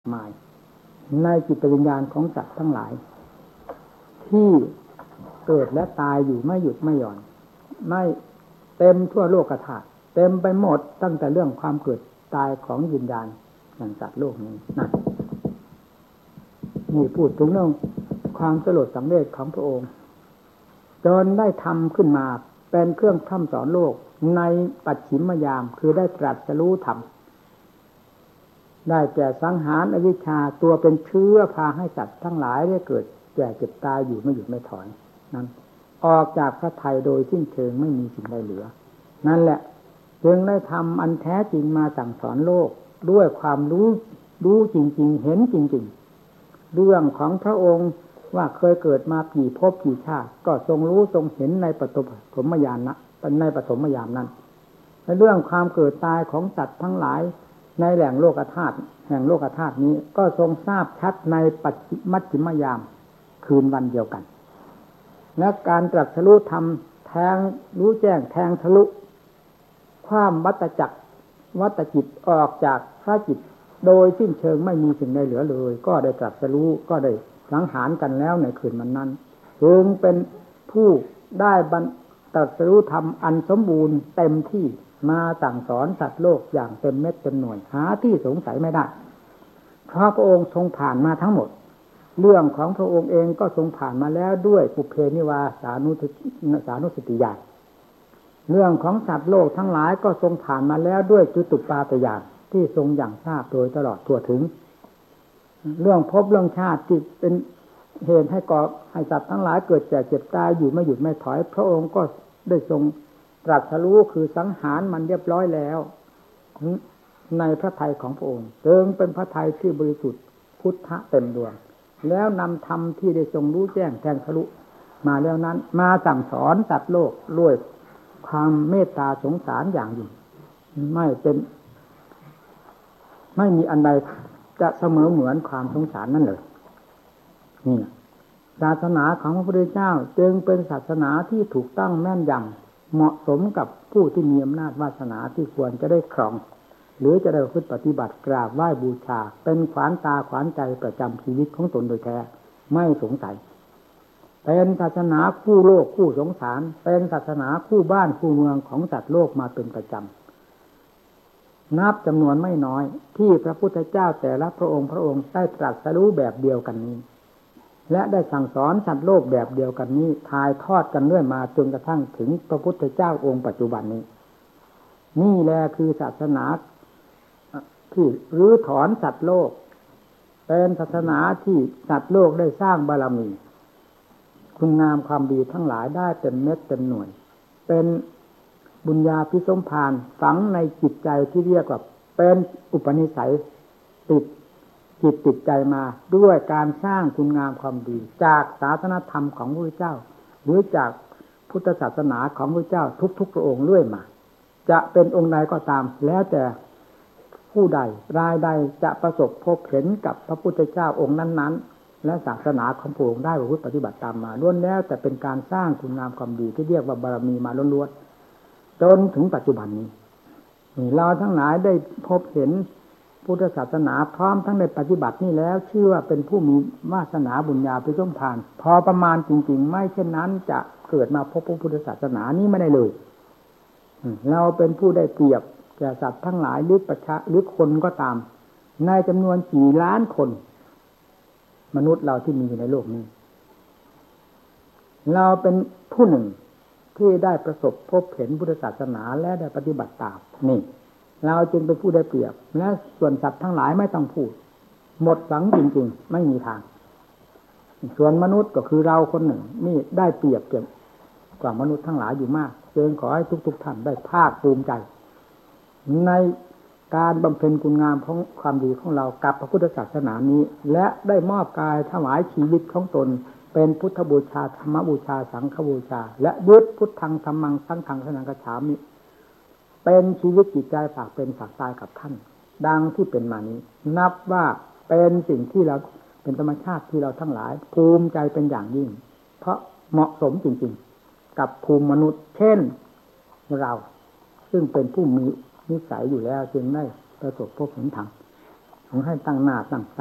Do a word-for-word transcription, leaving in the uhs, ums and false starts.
หมายในจิตวิญญาณของสัตว์ทั้งหลายที่เกิดและตายอยู่ไม่หยุดไม่หย่อนไม่เต็มทั่วโลกธาตุเต็มไปหมดตั้งแต่เรื่องความเกิดตายของวิญญาณแห่งสัตว์โลกนี้นั่นนี่พูดถึงเรื่องความสลดสังเวชของพระองค์จนได้ทำขึ้นมาเป็นเครื่องพร่ำสอนโลกในปัจฉิมยามคือได้ตรัสรู้ธรรมได้แก่สังหารอวิชชาตัวเป็นเชื้อพาให้สัตว์ทั้งหลายได้เกิดแก่เจ็บตายอยู่ไม่หยุดไม่ถอยนั้นออกจากพระทัยโดยสิ้นเชิงไม่มีสิ่งใดเหลือนั่นแหละจึงได้ทำอันแท้จริงมาสั่งสอนโลกด้วยความรู้รู้จริงๆเห็นจริงๆเรื่องของพระองค์ว่าเคยเกิดมากี่ภพกี่ชาติก็ทรงรู้ทรงเห็นในปฐมญาณนะในปฐมญาณนั้นในเรื่องความเกิดตายของสัตว์ทั้งหลายในแหล่งโลกธาตุแห่งโลกธาตุนี้ก็ทรงทราบชัดในปัจฉิมัจฉิมยามคืนวันเดียวกันและการตรัสรู้ธรรมแทงรู้แจ้งแทงทะลุความวัฏจักรวัฏจิตออกจากพระจิตโดยสิ้นเชิงไม่มีสิ่งใดเหลือเลยก็ได้ตรัสรู้ก็ได้สังหารกันแล้วในคืนวันนั้นจึงเป็นผู้ได้บรรตรัสรู้ธรรมอันสมบูรณ์เต็มที่มาสั่งสอนสัตว์โลกอย่างเต็มเม็ดเต็มหน่วยหาที่สงสัยไม่ได้เพราะพระองค์ทรงผ่านมาทั้งหมดเรื่องของพระองค์เองก็ทรงผ่านมาแล้วด้วยปุเพนิวาสานุสานุสติญาณเรื่องของสัตว์โลกทั้งหลายก็ทรงผ่านมาแล้วด้วยจุตุปาตญาณที่ทรงอย่างทราบโดยตลอดทั่วถึงเรื่องภพเรื่องชาติที่เป็นเหตุให้ก่อให้สัตว์ทั้งหลายเกิดแก่เจ็บตายอยู่ไม่หยุดไม่ถอยพระองค์ก็ได้ทรงตรัสรู้คือสังหารมันเรียบร้อยแล้วในพระทัยของพระองค์จึงเป็นพระทัยที่บริสุทธิ์พุทธะเต็มดวงแล้วนำธรรมที่ได้ทรงรู้แจ้งแทงทะลุมาแล้วนั้นมาสั่งสอนสัตว์โลกด้วยความเมตตาสงสารอย่างยิ่งไม่เป็นไม่มีอันใดจะเสมอเหมือนความสงสารนั่นเลยนี่ศาสนาของพระพุทธเจ้าจึงเป็นศาสนาที่ถูกต้องแม่นยำเหมาะสมกับผู้ที่มีอำนาจวาสนาที่ควรจะได้ครองหรือจะได้พึ่งปฏิบัติกราบไหว้บูชาเป็นขวัญตาขวัญใจประจำชีวิตของตนโดยแท้ไม่สงสัยเป็นศาสนาคู่โลกคู่สงสารเป็นศาสนาคู่บ้านคู่เมืองของสัตว์โลกมาเป็นประจำนับจำนวนไม่น้อยที่พระพุทธเจ้าแต่ละพระองค์พระองค์ได้ตรัสรู้แบบเดียวกันนี้และได้สั่งสอนสัตว์โลกแบบเดียวกันนี้ถ่ายทอดกันเรื่อยมาจนกระทั่งถึงพระพุทธเจ้าองค์ปัจจุบันนี้นี่แหละคือศาสนาที่รื้อถอนสัตว์โลกเป็นศาสนาที่สัตว์โลกได้สร้างบารมีคุณงามความดีทั้งหลายได้เต็มเม็ดเต็มหน่วยเป็นบุญญาภิสมภารฝังในจิตใจที่เรียกว่าเป็นอุปนิสัยติดจิตติดใจมาด้วยการสร้างคุณงามความดีจากศาสนธรรมของพระพุทธเจ้าหรือจากพุทธศาสนาของพระพุทธเจ้าทุกๆพระองค์เรื่อยมาจะเป็นองค์ใดก็ตามแล้วแต่ผู้ใดรายใดจะประสบพบเห็นกับพระพุทธเจ้าองค์นั้นๆและศาสนาของพระองค์ได้ประพฤติปฏิบัติตามมาล้วนแล้วแต่เป็นการสร้างคุณงามความดีที่เรียกว่าบารมีมาล้วนๆจนถึงปัจจุบันนี้เราทั้งหลายได้พบเห็นพุทธศาสนาพร้อมทั้งในปฏิบัตินี่แล้วชื่อว่าเป็นผู้มีวาสนาบุญญาภิสมภารพอประมาณจริงๆไม่เช่นนั้นจะเกิดมาพบพระพุทธศาสนานี้ไม่ได้เลยเราเป็นผู้ได้เปรียบแก่สัตว์ทั้งหลายหรือประชาหรือคนก็ตามในจำนวนกี่ล้านคนมนุษย์เราที่มีอยู่ในโลกนี้เราเป็นผู้หนึ่งที่ได้ประสบพบเห็นพุทธศาสนาและได้ปฏิบัติตามนี่เราจึงเป็นผู้ได้เปรียบและส่วนสัตว์ทั้งหลายไม่ต้องพูดหมดหวังจริงๆไม่มีทางส่วนมนุษย์ก็คือเราคนหนึ่งนี่ได้เปรียบเกี่ยวกว่ามนุษย์ทั้งหลายอยู่มากจึงขอให้ทุกๆท่านได้ภาคภูมิใจในการบำเพ็ญคุณงามของความดีของเรากับพระพุทธศาสนานี้และได้มอบกายถวายชีวิตของตนเป็นพุทธบูชาธรรมบูชาสังฆบูชาและยึดพุทธังธัมมังสังฆังสนังกัจฉามิเป็นชีวิตจิตใจฝากเป็นฝากตายกับท่านดังที่เป็นมานี้นับว่าเป็นสิ่งที่เราเป็นธรรมชาติที่เราทั้งหลายภูมิใจเป็นอย่างยิ่งเพราะเหมาะสมจริงๆกับภูมิมนุษย์เช่นเราซึ่งเป็นผู้มีนิสัยอยู่แล้วจึงได้ประสบพบเห็นธรรมต้องให้ตั้งหน้าตั้ง